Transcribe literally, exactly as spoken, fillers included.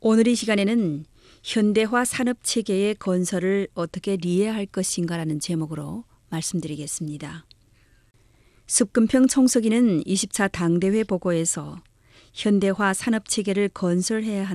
오늘 이 시간에는 현대화 산업체계의 건설을 어떻게 리해할 것인가라는 제목으로 말씀드리겠습니다. 습근평 총서기는 이십사 당대회 보고에서 현대화 산업체계를 건설해야